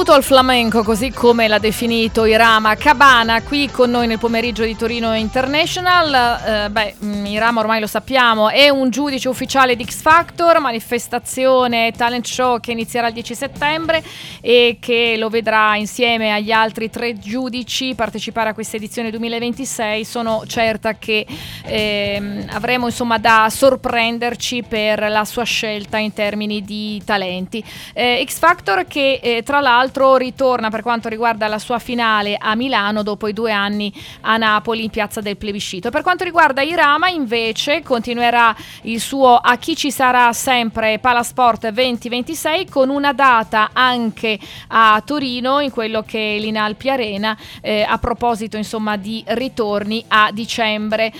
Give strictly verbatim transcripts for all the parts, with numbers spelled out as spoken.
Tributo al flamenco, così come l'ha definito Irama Cabana, qui con noi nel pomeriggio di Torino International. Eh, beh, Irama ormai lo sappiamo, è un giudice ufficiale di X Factor, manifestazione talent show che inizierà il dieci settembre e che lo vedrà insieme agli altri tre giudici partecipare a questa edizione duemilaventisei. Sono certa che eh, avremo insomma da sorprenderci per la sua scelta in termini di talenti. Eh, X Factor che eh, tra l'altro ritorna per quanto riguarda la sua finale a Milano dopo i due anni a Napoli in piazza del Plebiscito. Per quanto riguarda Irama invece continuerà il suo A chi ci sarà sempre Palasport venti ventisei con una data anche a Torino in quello che è l'Inalpi Arena, eh, a proposito insomma di ritorni a dicembre.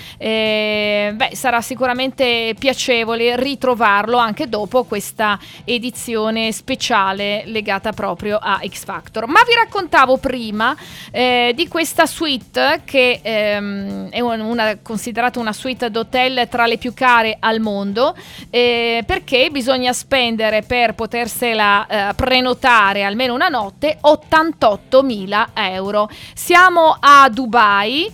Eh, beh, sarà sicuramente piacevole ritrovarlo anche dopo questa edizione speciale legata proprio a X Factor. Ma vi raccontavo prima eh, di questa suite che ehm, è una, considerata una suite d'hotel tra le più care al mondo, eh, perché bisogna spendere per potersela eh, prenotare almeno una notte ottantottomila euro. Siamo a Dubai,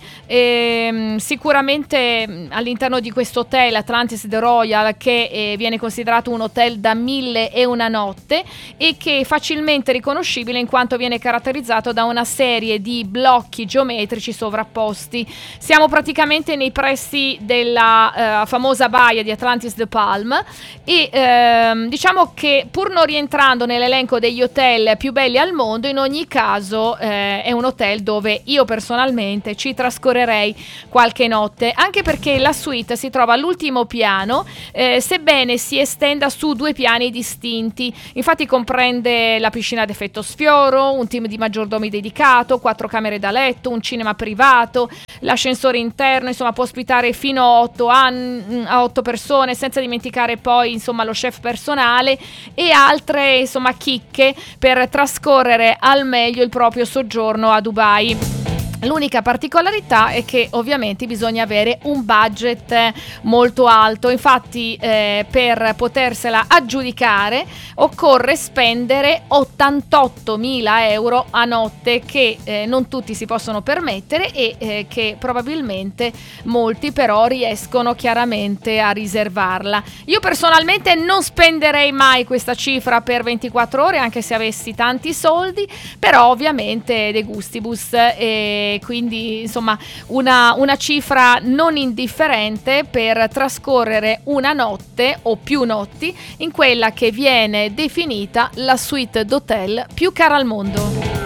ehm, sicuramente all'interno di questo hotel Atlantis The Royal, che eh, viene considerato un hotel da mille e una notte e che facilmente riconoscibile in quanto viene caratterizzato da una serie di blocchi geometrici sovrapposti. Siamo praticamente nei pressi della eh, famosa baia di Atlantis The Palm e ehm, diciamo che pur non rientrando nell'elenco degli hotel più belli al mondo, in ogni caso eh, è un hotel dove io personalmente ci trascorrerei qualche notte, anche perché la suite si trova all'ultimo piano, eh, sebbene si estenda su due piani distinti. Infatti comprende la piscina ad effetto sfioro, un team di maggiordomi dedicato, quattro camere da letto, un cinema privato, l'ascensore interno, insomma può ospitare fino a otto, an- a otto persone, senza dimenticare poi insomma lo chef personale e altre insomma chicche per trascorrere al meglio il proprio soggiorno a Dubai. L'unica particolarità è che ovviamente bisogna avere un budget molto alto, infatti eh, per potersela aggiudicare occorre spendere ottantottomila euro a notte, che eh, non tutti si possono permettere e eh, che probabilmente molti però riescono chiaramente a riservarla. Io personalmente non spenderei mai questa cifra per ventiquattro ore, anche se avessi tanti soldi, però ovviamente de gustibus, e quindi insomma una, una cifra non indifferente per trascorrere una notte o più notti in quella che viene definita la suite d'hotel più cara al mondo.